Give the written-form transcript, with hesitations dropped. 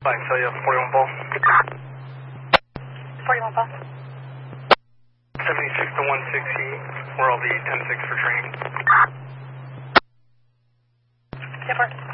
Fine, so you have 41 ball. 41 ball. 76 to 160. We're all the 10-6 for training. Different.